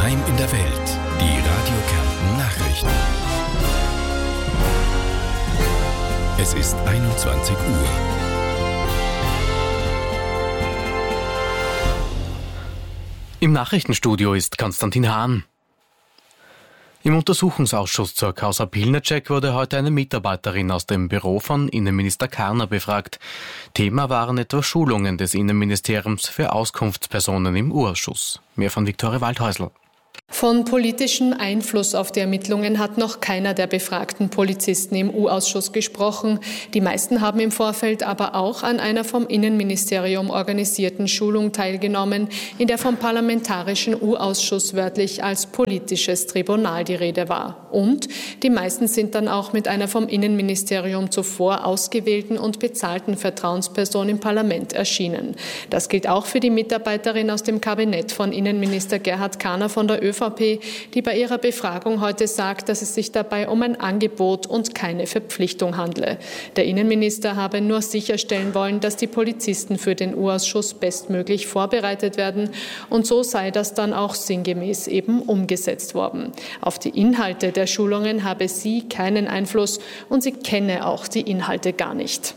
Daheim in der Welt. Die Radio Kärnten Nachrichten. Es ist 21 Uhr. Im Nachrichtenstudio ist Konstantin Hahn. Im Untersuchungsausschuss zur Causa Pilnacek wurde heute eine Mitarbeiterin aus dem Büro von Innenminister Karner befragt. Thema waren etwa Schulungen des Innenministeriums für Auskunftspersonen im U-Ausschuss. Mehr von Viktoria Waldhäusl. Von politischem Einfluss auf die Ermittlungen hat noch keiner der befragten Polizisten im U-Ausschuss gesprochen. Die meisten haben im Vorfeld aber auch an einer vom Innenministerium organisierten Schulung teilgenommen, in der vom Parlamentarischen U-Ausschuss wörtlich als politisches Tribunal die Rede war. Und die meisten sind dann auch mit einer vom Innenministerium zuvor ausgewählten und bezahlten Vertrauensperson im Parlament erschienen. Das gilt auch für die Mitarbeiterin aus dem Kabinett von Innenminister Gerhard Karner von der ÖVP, die bei ihrer Befragung heute sagt, dass es sich dabei um ein Angebot und keine Verpflichtung handle. Der Innenminister habe nur sicherstellen wollen, dass die Polizisten für den U-Ausschuss bestmöglich vorbereitet werden, und so sei das dann auch sinngemäß eben umgesetzt worden. Auf die Inhalte der Schulungen habe sie keinen Einfluss und sie kenne auch die Inhalte gar nicht.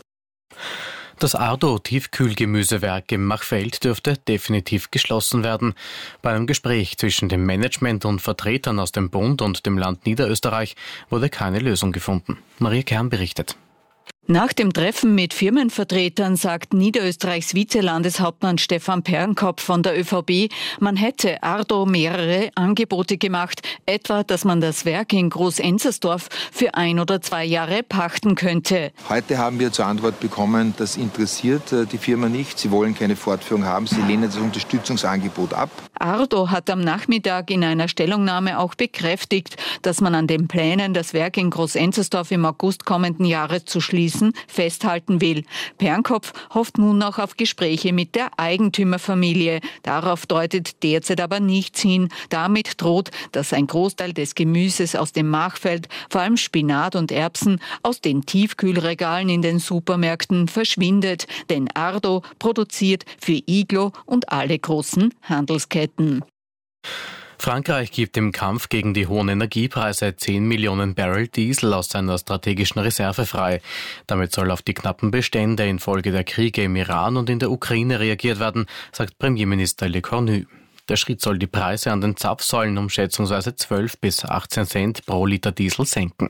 Das Ardo-Tiefkühlgemüsewerk im Machfeld dürfte definitiv geschlossen werden. Bei einem Gespräch zwischen dem Management und Vertretern aus dem Bund und dem Land Niederösterreich wurde keine Lösung gefunden. Maria Kern berichtet. Nach dem Treffen mit Firmenvertretern sagt Niederösterreichs Vizelandeshauptmann Stefan Pernkopf von der ÖVP, man hätte Ardo mehrere Angebote gemacht, etwa, dass man das Werk in Groß-Enzersdorf für 1 oder 2 Jahre pachten könnte. Heute haben wir zur Antwort bekommen, das interessiert die Firma nicht, sie wollen keine Fortführung haben, sie lehnen das Unterstützungsangebot ab. Ardo hat am Nachmittag in einer Stellungnahme auch bekräftigt, dass man an den Plänen, das Werk in Groß-Enzersdorf im August kommenden Jahres zu schließen, festhalten will. Pernkopf hofft nun noch auf Gespräche mit der Eigentümerfamilie. Darauf deutet derzeit aber nichts hin. Damit droht, dass ein Großteil des Gemüses aus dem Machfeld, vor allem Spinat und Erbsen, aus den Tiefkühlregalen in den Supermärkten verschwindet. Denn Ardo produziert für Iglo und alle großen Handelsketten. Frankreich gibt im Kampf gegen die hohen Energiepreise 10 Millionen Barrel Diesel aus seiner strategischen Reserve frei. Damit soll auf die knappen Bestände infolge der Kriege im Iran und in der Ukraine reagiert werden, sagt Premierminister Le Cornu. Der Schritt soll die Preise an den Zapfsäulen um schätzungsweise 12 bis 18 Cent pro Liter Diesel senken.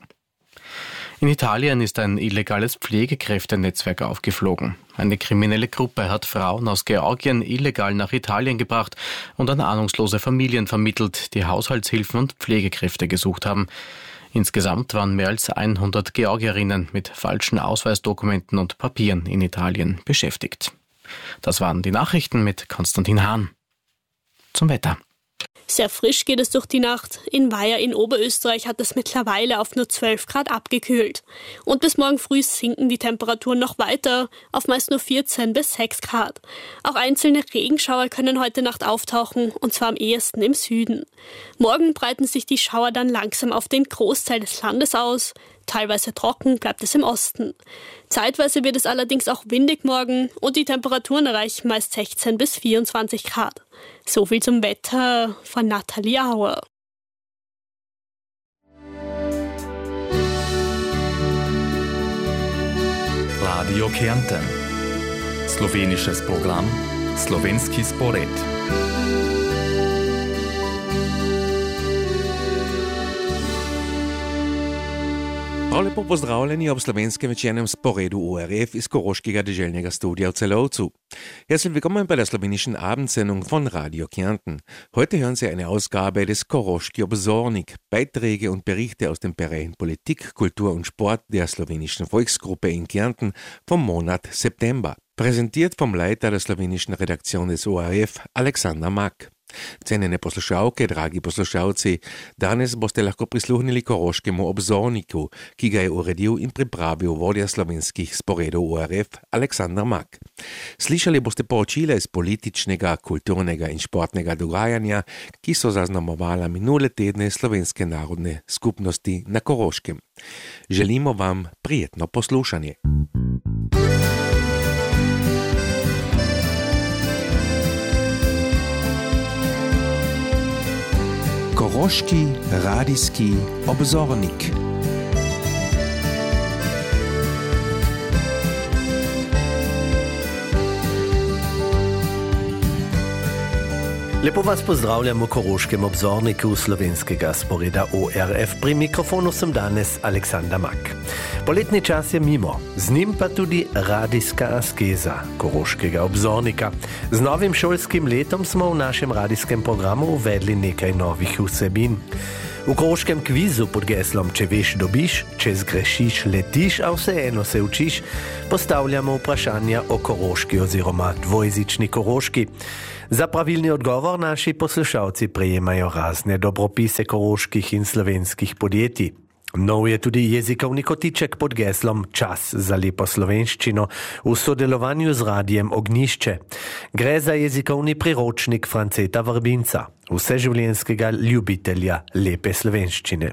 In Italien ist ein illegales Pflegekräftenetzwerk aufgeflogen. Eine kriminelle Gruppe hat Frauen aus Georgien illegal nach Italien gebracht und an ahnungslose Familien vermittelt, die Haushaltshilfen und Pflegekräfte gesucht haben. Insgesamt waren mehr als 100 Georgierinnen mit falschen Ausweisdokumenten und Papieren in Italien beschäftigt. Das waren die Nachrichten mit Konstantin Hahn. Zum Wetter. Sehr frisch geht es durch die Nacht. In Weiher in Oberösterreich hat es mittlerweile auf nur 12 Grad abgekühlt. Und bis morgen früh sinken die Temperaturen noch weiter auf meist nur 14 bis 6 Grad. Auch einzelne Regenschauer können heute Nacht auftauchen, und zwar am ehesten im Süden. Morgen breiten sich die Schauer dann langsam auf den Großteil des Landes aus. Teilweise trocken bleibt es im Osten. Zeitweise wird es allerdings auch windig morgen und die Temperaturen erreichen meist 16 bis 24 Grad. So viel zum Wetter von Nathalie Auer. Radio Kärnten. Slowenisches Programm, Slovenski Spored. Lepo pozdravljeni ob slovenskem večernem sporedu ORF iz Koroškega deželnega studia v Celovcu. Herzlich willkommen bei der slowenischen Abendsendung von Radio Kärnten. Heute hören Sie eine Ausgabe des Koroški obzornik, Beiträge und Berichte aus den Bereichen Politik, Kultur und Sport der slowenischen Volksgruppe in Kärnten vom Monat September. Präsentiert vom Leiter der slowenischen Redaktion des ORF, Alexander Mak. Cenjene poslušalke, dragi poslušalci, danes boste lahko prisluhnili Koroškemu obzorniku, ki ga je uredil in pripravil vodja slovenskih sporedov ORF Aleksander Mak. Slišali boste poročila iz političnega, kulturnega in športnega dogajanja, ki so zaznamovala minule tedne slovenske narodne skupnosti na Koroškem. Želimo vam prijetno poslušanje. Koroški radijski obzornik. Lepo vas pozdravljam v Koroškem obzorniku slovenskega sporeda ORF. Pri mikrofonu sem danes Aleksandar Mak. Poletni čas je mimo, z njim pa tudi radijska askeza Koroškega obzornika. Z novim šolskim letom smo v našem radijskem programu uvedli nekaj novih vsebin. V koroškem kvizu pod geslom Če veš, dobiš, če zgrešiš, letiš, a vseeno se učiš, postavljamo vprašanja o koroški oziroma dvojezični Koroški. Za pravilni odgovor naši poslušalci prejemajo razne dobropise koroških in slovenskih podjetij. Nov je tudi jezikovni kotiček pod geslom Čas za lepo slovenščino v sodelovanju z radijem Ognjišče. Gre za jezikovni priročnik Franceta Vrbinca, vseživljenjskega ljubitelja lepe slovenščine.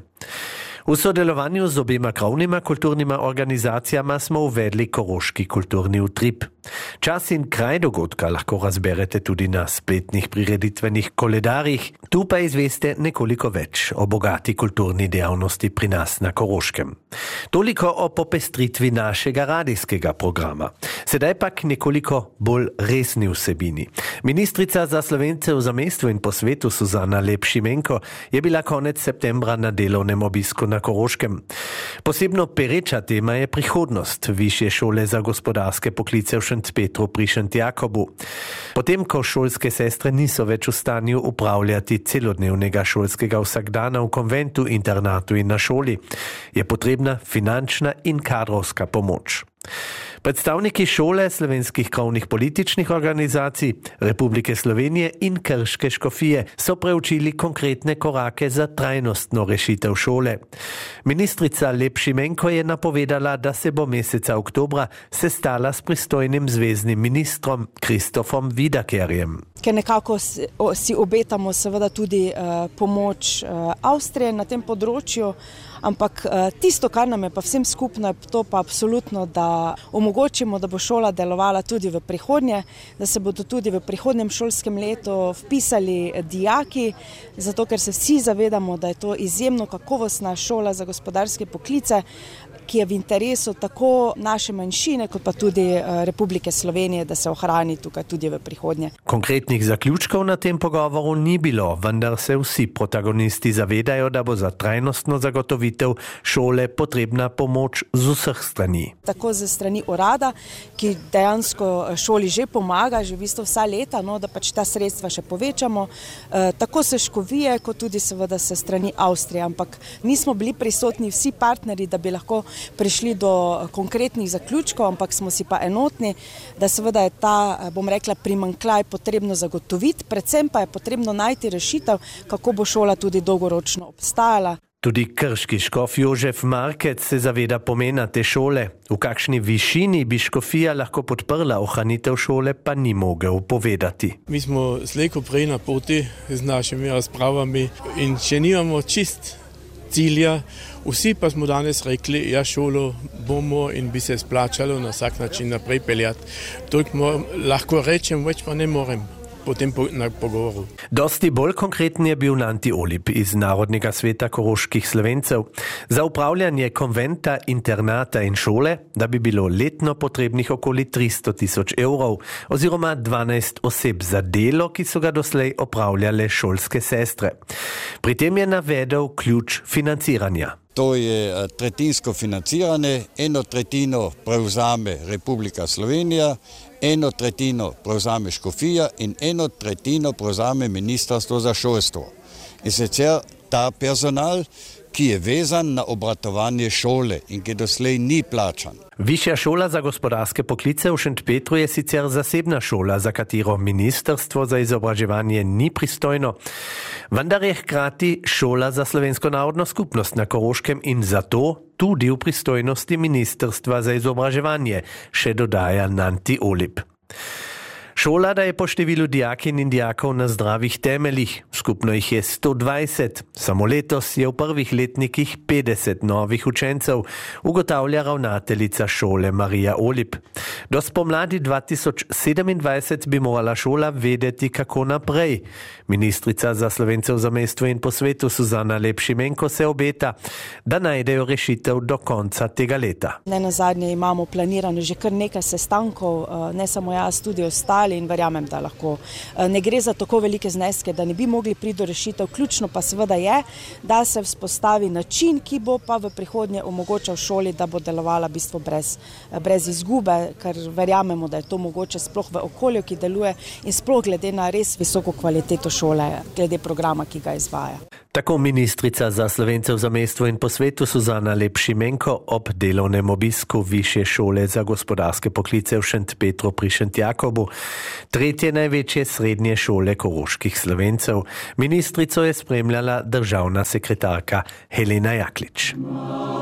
V sodelovanju z obema krovnima kulturnima organizacijama smo uvedli koroški kulturni utrip. Čas in kraj dogodka lahko razberete tudi na spletnih prireditvenih koledarjih. Tu pa izveste nekoliko več o bogati kulturni dejavnosti pri nas na Koroškem. Toliko o popestritvi našega radijskega programa. Sedaj pa k nekoliko bolj resni vsebini. Ministrica za Slovence v zamejstvu in po svetu Suzana Lep-Šimenko je bila konec septembra na delovnem obisku na Koroškem. Posebno pereča tema je prihodnost Višje šole za gospodarske poklice v Šentpetru pri Šentjakobu. Potem, ko šolske sestre niso več v stanju upravljati celodnevnega šolskega vsakdana v konventu, internatu in na šoli, je potrebna finančna in kadrovska pomoč. Predstavniki šole, slovenskih krovnih političnih organizacij, Republike Slovenije in Krške škofije so preučili konkretne korake za trajnostno rešitev šole. Ministrica Lep-Šimenko je napovedala, da se bo meseca oktobra sestala s pristojnim zveznim ministrom Kristofom Vidakerjem. Ker nekako si obetamo seveda tudi pomoč Avstrije na tem področju, ampak tisto, kar nam je pa vsem skupno, je to pa absolutno, da omogočimo, da bo šola delovala tudi v prihodnje, da se bodo tudi v prihodnjem šolskem letu vpisali dijaki, zato ker se vsi zavedamo, da je to izjemno kakovostna šola za gospodarske poklice, ki je v interesu tako naše manjšine, kot pa tudi Republike Slovenije, da se ohrani tukaj tudi v prihodnje. Konkretnih zaključkov na tem pogovoru ni bilo, vendar se vsi protagonisti zavedajo, da bo za trajnostno zagotovitev šole potrebna pomoč z vseh strani. Tako ze strani urada, ki dejansko šoli že pomaga, že v bistvu vsa leta, da pač ta sredstva še povečamo, tako se škovije, kot tudi seveda se strani Avstrije, ampak nismo bili prisotni vsi partnerji, da bi lahko prišli do konkretnih zaključkov, ampak smo si pa enotni, da seveda je ta, bom rekla, primanjkljaj potrebno zagotoviti, predvsem pa je potrebno najti rešitev, kako bo šola tudi dolgoročno obstajala. Tudi krški škof Jožef Markec se zaveda pomena te šole. V kakšni višini bi škofija lahko podprla ohranitev šole, pa ni mogel povedati. Mi smo slejko prej na poti z našimi razpravami in če nimamo čist cilja, vsi pa smo danes rekli, ja, šolo bomo in bi se splačalo na vsak način naprej peljati. Toliko lahko rečem, več pa ne morem po tem pogovoru. Dosti bolj konkreten je bil Nanti Olip iz Narodnega sveta koroških Slovencev. Za upravljanje konventa, internata in šole, da bi bilo letno potrebnih okoli 300 000 evrov oziroma 12 oseb za delo, ki so ga doslej opravljale šolske sestre. Pri tem je navedel ključ financiranja. To je tretjinsko financiranje, 1/3 prevzame Republika Slovenija, 1/3 prevzame škofija in 1/3 prevzame Ministrstvo za šolstvo. In sicer ta personal, ki je vezan na obratovanje šole in ki doslej ni plačan. Višja šola za gospodarske poklice v Šentpetru je sicer zasebna šola, za katero Ministrstvo za izobraževanje ni pristojno, vendar je hkrati šola za slovensko narodno skupnost na Koroškem in zato tudi v pristojnosti Ministrstva za izobraževanje, še dodaja Nanti Olip. Šola daje po številu dijakinj in dijakov na zdravih temeljih. Skupno jih je 120. Samo letos je v prvih letnikih 50 novih učencev, ugotavlja ravnateljica šole Marija Olip. Do spomladi 2027 bi morala šola vedeti, kako naprej. Ministrica za Slovence v zamejstvu in po svetu Suzana Lep-Šimenko se obeta, da najdejo rešitev do konca tega leta. Nenazadnje imamo planirano že kar nekaj sestankov, ne samo jaz, tudi ostali, in verjamem, da lahko. Ne gre za tako velike zneske, da ne bi mogli priti do rešitev. Ključno pa seveda je, da se vzpostavi način, ki bo pa v prihodnje omogočal šoli, da bo delovala v bistvu brez izgube, ker verjamemo, da je to mogoče sploh v okolju, ki deluje, in sploh glede na res visoko kvaliteto šole, glede programa, ki ga izvaja. Tako ministrica za Slovence v zamejstvu in po svetu Suzana Lep-Šimenko ob delovnem obisku Višje šole za gospodarske poklice v Šentpetru pri Šentjakobu, tretje največje srednje šole koroških Slovencev. Ministrico je spremljala državna sekretarka Helena Jaklič.